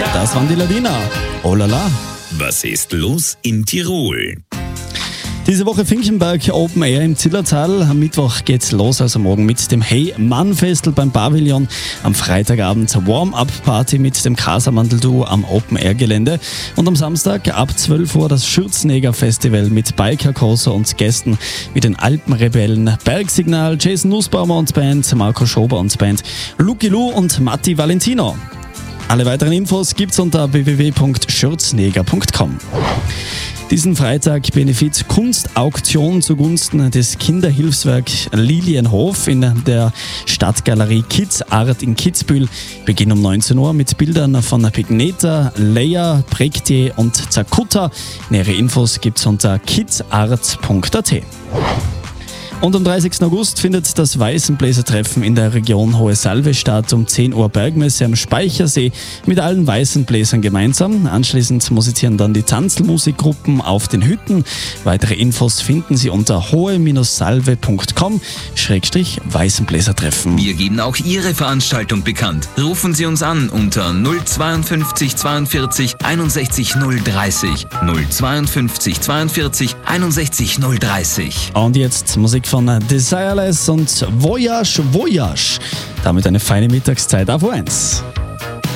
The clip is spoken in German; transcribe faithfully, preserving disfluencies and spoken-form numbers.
Das waren die Ladina. Oh la la. Was ist los in Tirol? Diese Woche Finkenberg Open Air im Zillertal. Am Mittwoch geht's los, also morgen mit dem Hey Mann Festel beim Pavillon. Am Freitagabend Warm-Up-Party mit dem Casamandel-Duo am Open Air Gelände. Und am Samstag ab zwölf Uhr das Schürzenegger Festival mit Biker Corso und Gästen wie den Alpenrebellen, Bergsignal, Jason Nussbaumer und Band, Marco Schober und Band, Lucky Lou und Matti Valentino. Alle weiteren Infos gibt's unter w w w punkt schürzenegger punkt com. Diesen Freitag Benefit Kunstauktion zugunsten des Kinderhilfswerk Lilienhof in der Stadtgalerie Kids Art in Kitzbühel. Beginn um neunzehn Uhr mit Bildern von Pigneta, Leia, Prektier und Zakutta. Nähere Infos gibt's unter kidsart punkt a t. Und am dreißigsten August findet das Weißenbläsertreffen in der Region Hohe Salve statt. Um zehn Uhr Bergmesse am Speichersee mit allen Weißenbläsern gemeinsam. Anschließend musizieren dann die Tanzelmusikgruppen auf den Hütten. Weitere Infos finden Sie unter hohe salve punkt com schrägstrich Weißenbläsertreffen. Wir geben auch Ihre Veranstaltung bekannt. Rufen Sie uns an unter null zweiundfünfzig zweiundvierzig einundsechzig null dreißig. null zweiundfünfzig zweiundvierzig einundsechzig null dreißig. Und jetzt Musik von Desireless und Voyage Voyage. Damit eine feine Mittagszeit auf O eins.